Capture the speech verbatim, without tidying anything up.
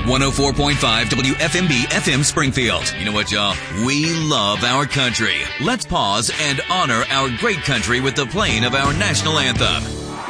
one oh four point five W F M B F M Springfield. You know what, y'all? We love our country. Let's pause and honor our great country with the playing of our national anthem.